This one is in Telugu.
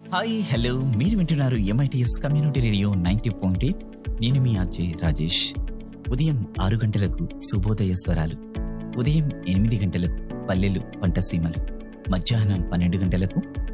హాయ్ హలో మీరు వింటున్నారు ఎంఐటిఎస్ కమ్యూనిటీ రేడియో 90.8. నేను మీ అజయ్ రాజేష్. ఉదయం 6 గంటలకు శుభోదయ స్వరాలు, ఉదయం 8 గంటలకు పల్లెలు పంటసీమలు, మధ్యాహ్నం 12 గంటలకు